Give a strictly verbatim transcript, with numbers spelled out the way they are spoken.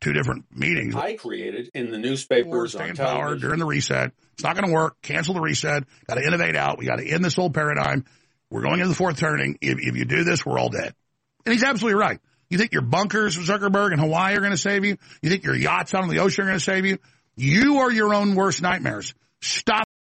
two different meetings. I created in the newspapers, stay on in power television. during the reset. It's not going to work. Cancel the reset. Got to innovate out. We got to end this old paradigm. We're going into the fourth turning. If, if you do this, we're all dead. And he's absolutely right. You think your bunkers, Zuckerberg, in Hawaii are going to save you? You think your yachts out on the ocean are going to save you? You are your own worst nightmares. Stop